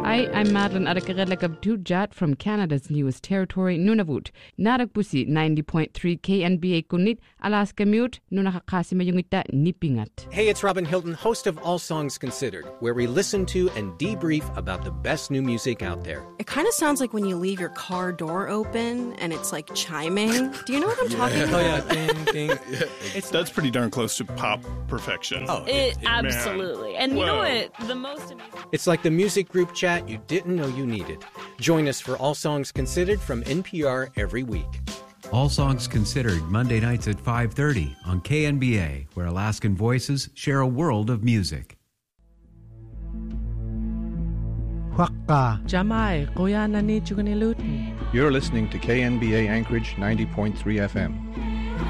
I'm Madeline Arakaredlakabtujat from Canada's newest territory, Nunavut. Naragpusi 90.3 KNBA Kunit, Alaska Mute, Nunakakasima Yungita Nipingat. Hey, it's Robin Hilton, host of All Songs Considered, where we listen to and debrief about the best new music out there. It kind of sounds like when you leave your car door open and it's like chiming. Do you know what I'm talking about? Oh, yeah, ding, ding. That's pretty darn close to pop perfection. Oh, absolutely. And you know what? The most amazing... It's like the music group chat you didn't know you needed. Join us for All Songs Considered from NPR every week. All Songs Considered, Monday nights at 5:30 on KNBA, where Alaskan voices share a world of music. Jamai, Goyana ni Chugunilut. You're listening to KNBA Anchorage 90.3 FM.